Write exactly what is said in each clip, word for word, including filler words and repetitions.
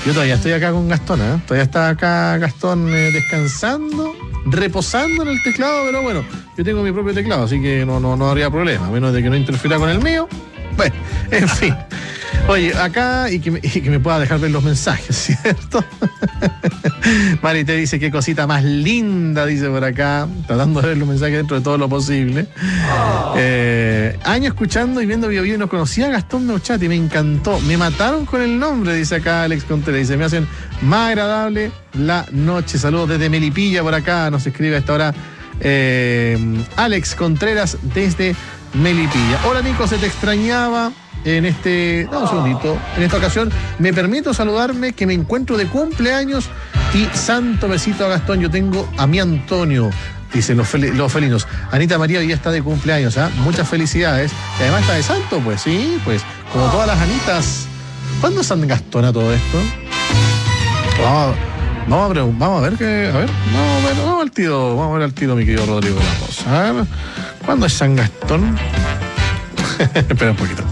Yo todavía estoy acá con Gastón, ¿eh? Todavía está acá Gastón eh, descansando, reposando en el teclado, pero bueno, yo tengo mi propio teclado, así que no, no, no habría problema, a menos de que no interfiera con el mío. Bueno, en fin. Oye, acá, y que, me, y que me pueda dejar ver los mensajes, ¿cierto? Mari te dice, qué cosita más linda, dice por acá, tratando de ver los mensajes dentro de todo lo posible. Oh. Eh, años escuchando y viendo Bio Bio y no conocía a Gastón Meuchat y me encantó. Me mataron con el nombre, dice acá Alex Contreras. Dice, me hacen más agradable la noche. Saludos desde Melipilla por acá, nos escribe a esta hora eh, Alex Contreras desde Melipilla. Hola Nico, se te extrañaba. En este, no, un segundito, en esta ocasión me permito saludarme que me encuentro de cumpleaños y santo besito a Gastón. Yo tengo a mi Antonio, dicen los, fel- los felinos. Anita María hoy ya está de cumpleaños, ¿ah? Muchas felicidades. Y además está de santo, pues sí, pues como todas las Anitas. ¿Cuándo es San Gastón a todo esto? Vamos, vamos, a, pregun- vamos a ver que, a ver, vamos a ver, vamos al tiro, vamos a ver al tiro, mi querido Rodrigo Ramos. A ver, ¿cuándo es San Gastón? Espera un poquito.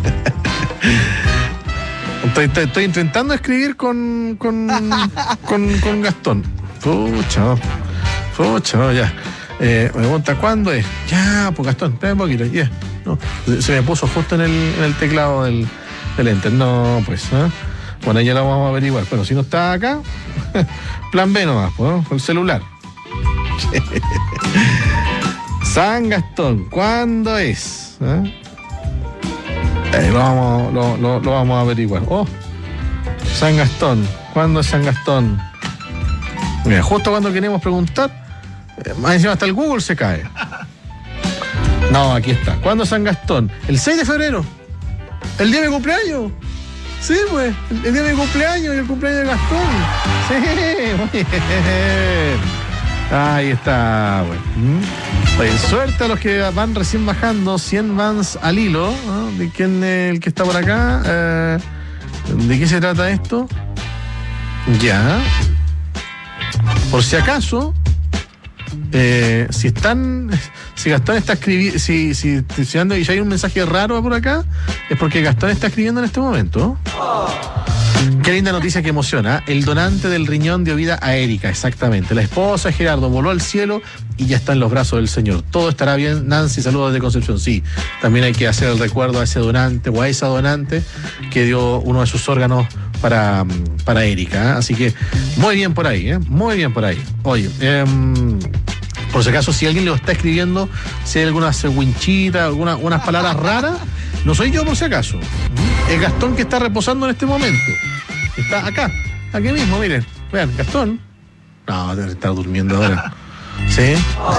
Estoy, estoy, estoy intentando escribir con con, con, con Gastón. Pucha, pucha, no, ya. Eh, me pregunta, ¿cuándo es? Ya, pues Gastón, espera un poquito, ya. Yeah. No, se me puso justo en el, en el teclado del, del enter. No, pues, ¿eh? Bueno, ya lo vamos a averiguar. Pero si no está acá, plan B nomás, ¿no? Con el celular. San Gastón, ¿cuándo es? ¿Eh? Eh, lo, vamos, lo, lo, lo vamos a averiguar. Oh, San Gastón. ¿Cuándo es San Gastón? Mira, justo cuando queremos preguntar, eh, más encima hasta el Google se cae. No, aquí está. ¿Cuándo es San Gastón? El seis de febrero. ¿El día de mi cumpleaños? Sí, pues. El, el día de mi cumpleaños y el cumpleaños de Gastón. Sí, muy bien. Ahí está, bueno. ¿Mm? Oye, suerte a los que van recién bajando, cien vans al hilo, ¿no? ¿De quién es el que está por acá? Eh, ¿De qué se trata esto? Ya. Por si acaso, eh, si están, si Gastón está escribiendo, si, si, si ando y ya hay un mensaje raro por acá, es porque Gastón está escribiendo en este momento. Qué linda noticia que emociona. El donante del riñón dio vida a Erika, exactamente. La esposa de Gerardo voló al cielo y ya está en los brazos del Señor. Todo estará bien. Nancy, saludos desde Concepción. Sí, también hay que hacer el recuerdo a ese donante o a esa donante que dio uno de sus órganos para, para Erika. ¿eh? Así que muy bien por ahí, ¿eh? Muy bien por ahí. Oye, eh, por si acaso, si alguien lo está escribiendo, si hay alguna cegüinchita, alguna, unas palabras raras, no soy yo por si acaso. Es Gastón que está reposando en este momento. Está acá, aquí mismo, miren. Vean, Gastón. No, debe estar durmiendo ahora. ¿Sí?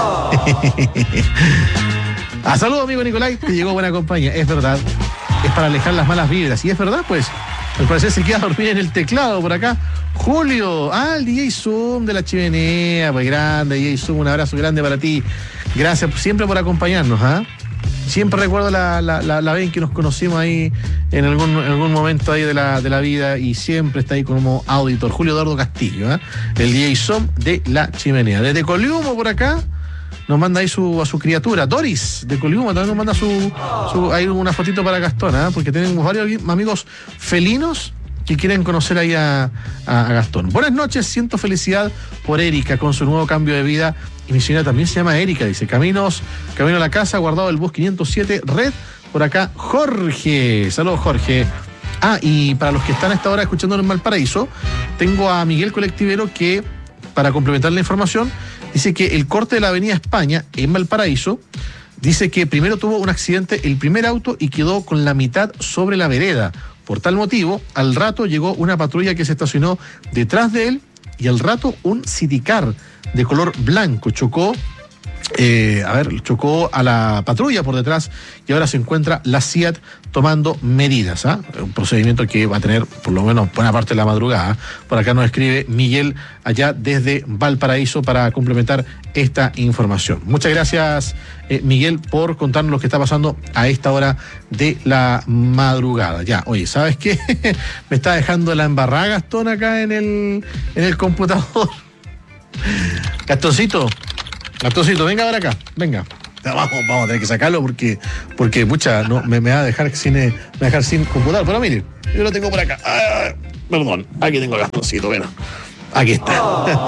Ah, saludos, amigo Nicolai, te llegó buena compañía. Es verdad, es para alejar las malas vibras. Y es verdad, pues, al parecer se queda dormido en el teclado por acá. Julio, ah, el D J Zoom de la chimenea, pues grande, D J Zoom, un abrazo grande para ti. Gracias siempre por acompañarnos, ¿ah? ¿eh? Siempre recuerdo la, la, la, la vez en que nos conocimos ahí en algún, en algún momento ahí de la, de la vida y siempre está ahí como auditor. Julio Eduardo Castillo, ¿eh? El D J Som de la chimenea. Desde Coliumo por acá nos manda ahí su, a su criatura. Doris de Coliumo también nos manda su, su ahí una fotito para Gastón, ¿eh? Porque tenemos varios amigos felinos que quieren conocer ahí a, a, a Gastón. Buenas noches, siento felicidad por Erika con su nuevo cambio de vida. Y mi señora también se llama Erika, dice, caminos, camino a la casa, guardado el bus quinientos siete, red, por acá, Jorge. Saludos, Jorge. Ah, y para los que están a esta hora escuchando en Valparaíso, tengo a Miguel Colectivero que, para complementar la información, dice que el corte de la avenida España en Valparaíso, dice que primero tuvo un accidente el primer auto y quedó con la mitad sobre la vereda. Por tal motivo, al rato llegó una patrulla que se estacionó detrás de él y al rato un Citicar de color blanco chocó, eh, a ver, chocó a la patrulla por detrás y ahora se encuentra la C I A T tomando medidas, ¿ah? Un procedimiento que va a tener por lo menos buena parte de la madrugada. Por acá nos escribe Miguel allá desde Valparaíso para complementar esta información. Muchas gracias, eh, Miguel, por contarnos lo que está pasando a esta hora de la madrugada. Ya, oye, ¿sabes qué? Me está dejando la embarrada Gastón acá en el, en el computador. Gastoncito, Gastoncito, venga ahora acá, venga. Vamos, vamos a tener que sacarlo porque, porque mucha, no, me, me va a dejar sin, me va a dejar sin computador. Pero mire, yo lo tengo por acá. Ah, perdón, aquí tengo a Gastoncito, bueno, aquí está.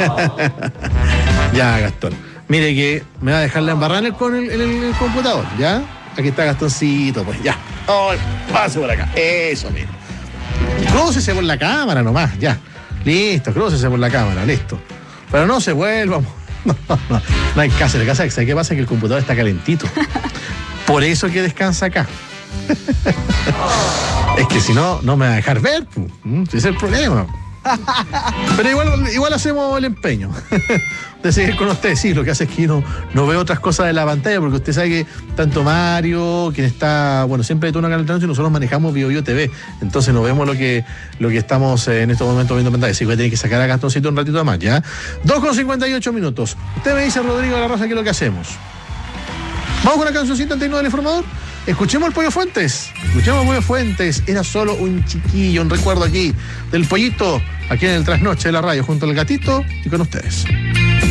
Ya, Gastón. Mire que me va a dejar la embarrada con el, el, el, el computador, ¿ya? Aquí está Gastoncito, pues, ya. Oh, pase por acá, eso, mire. Crúcese por la cámara nomás, ya. Listo, crúcese por la cámara, listo. Pero no se vuelva. No, no, no hay caso. La casa, ¿sabe qué pasa? Que el computador está calentito. Por eso que descansa acá. Es que si no, no me va a dejar ver. Ese es el problema. Pero igual, igual hacemos el empeño de seguir con ustedes. Sí, lo que hace es que no, no veo otras cosas de la pantalla, porque usted sabe que tanto Mario, quien está, bueno, siempre de turno acá en el tránsito, y nosotros manejamos Bio Bio T V. Entonces no vemos lo que, lo que estamos en estos momentos viendo en pantalla. Así que voy a tener que sacar a Gastoncito un ratito más, ¿ya? dos con cincuenta y ocho minutos. Usted me dice, Rodrigo de la Rosa, ¿qué es lo que hacemos? Vamos con la cancioncita antes del informador. Escuchemos el Pollo Fuentes. Escuchemos al Pollo Fuentes. Era solo un chiquillo, un recuerdo aquí del pollito, aquí en el trasnoche de la radio, junto al gatito y con ustedes.